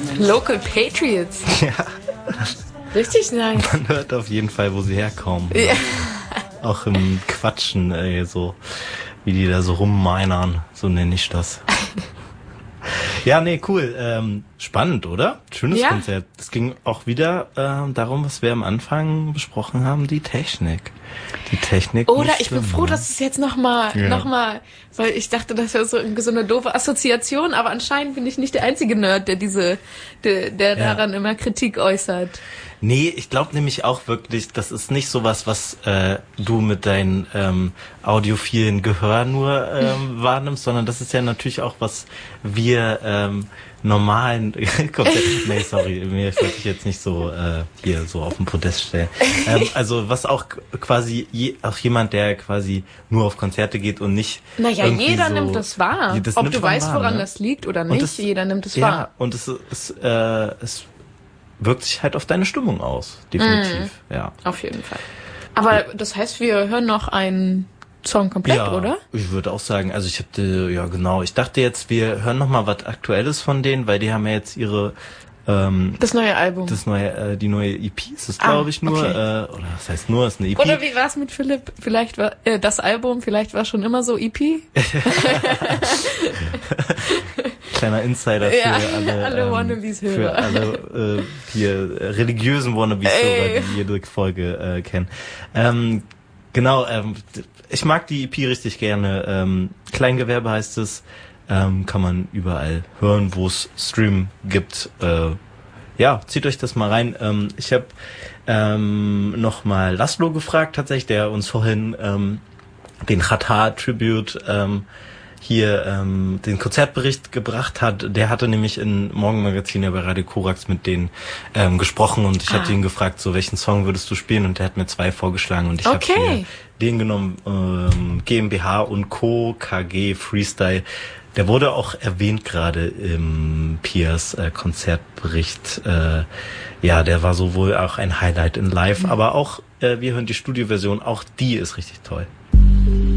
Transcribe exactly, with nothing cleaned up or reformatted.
Local Patriots. Ja. Richtig nice. Man hört auf jeden Fall, wo sie herkommen. Ja. Auch im Quatschen, ey, so wie die da so rummeinern, so nenne ich das. Ja, nee, cool. Ähm, spannend, oder? Schönes Ja. Konzert. Es ging auch wieder ähm, darum, was wir am Anfang besprochen haben, die Technik. Die Technik. Oder nicht ich bin schlimm, froh, ne? dass es jetzt nochmal, Ja. noch mal, weil ich dachte, das wäre so, so eine doofe Assoziation, aber anscheinend bin ich nicht der einzige Nerd, der diese, der, der Ja. daran immer Kritik äußert. Nee, ich glaube nämlich auch wirklich, das ist nicht sowas, was äh, du mit deinem ähm, audiophilen Gehör nur ähm, wahrnimmst, sondern das ist ja natürlich auch, was wir ähm, normalen... nee, sorry, mir wollte ich jetzt nicht so äh, hier so auf den Podest stellen. Ähm, also was auch quasi, je, auch jemand, der quasi nur auf Konzerte geht und nicht Naja, irgendwie jeder so, nimmt das wahr. Ja, das Ob nimmt du man weißt, wahr, woran ne? das liegt oder Und nicht, das- jeder nimmt es Ja, wahr. und es ist, äh, es wirkt sich halt auf deine Stimmung aus, definitiv, ja. Auf jeden Fall. Aber das heißt, wir hören noch einen Song komplett, ja, oder? ich würde auch sagen, also ich hatte, ja genau, ich dachte jetzt, wir hören noch mal was Aktuelles von denen, weil die haben ja jetzt ihre, ähm, Das neue Album. das neue, äh, die neue E P ist es, Ah, glaube ich, nur, okay. äh, oder was heißt nur, ist eine E P. Oder wie war's mit Philipp? Vielleicht war äh, das Album, vielleicht war schon immer so E P? Kleiner Insider für Ja, alle, alle ähm, Wannabes-Hörer. für alle äh, hier äh, religiösen Wannabes-Hörer, die jede Folge äh, kennen. Ähm, genau, ähm, ich mag die E P richtig gerne. Ähm, Kleingewerbe heißt es, ähm, kann man überall hören, wo es Stream gibt. Äh, ja, zieht euch das mal rein. Ähm, ich habe ähm, noch mal Laszlo gefragt, tatsächlich, der uns vorhin ähm, den Xatar Tribute ähm, hier ähm, den Konzertbericht gebracht hat. Der hatte nämlich in Morgenmagazin ja bei Radio Korax mit denen ähm, gesprochen und ich Ah. hatte ihn gefragt, so welchen Song würdest du spielen, und der hat mir zwei vorgeschlagen und ich Okay. habe hier den genommen, ähm, GmbH und Co. K G Freestyle. Der wurde auch erwähnt gerade im Piers äh, Konzertbericht. Äh, ja, der war sowohl auch ein Highlight in Live, Mhm. aber auch, äh, wir hören die Studioversion, auch die ist richtig toll.